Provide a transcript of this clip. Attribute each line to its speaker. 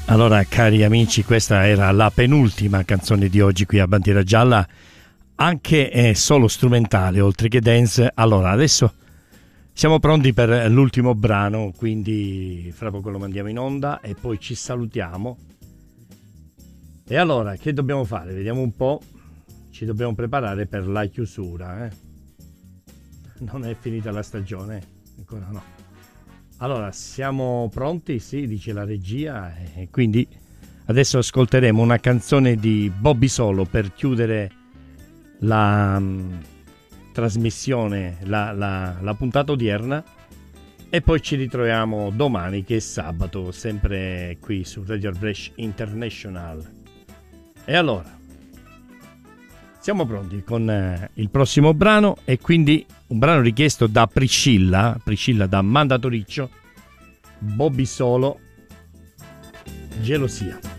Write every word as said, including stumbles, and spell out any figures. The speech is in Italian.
Speaker 1: Allora, cari amici, questa era la penultima canzone di oggi qui a Bandiera Gialla, anche è solo strumentale oltre che dance. Allora, adesso siamo pronti per l'ultimo brano, quindi fra poco lo mandiamo in onda e poi ci salutiamo. E allora, che dobbiamo fare? Vediamo un po', ci dobbiamo preparare per la chiusura, eh? Non è finita la stagione, ancora no. Allora, siamo pronti? Sì, dice la regia, e quindi adesso ascolteremo una canzone di Bobby Solo per chiudere la um, trasmissione, la, la, la puntata odierna, e poi ci ritroviamo domani che è sabato, sempre qui su Radio Brescia International. E allora, siamo pronti con eh, il prossimo brano, e quindi un brano richiesto da Priscilla, Priscilla da Mandatoriccio, Bobby Solo, Gelosia.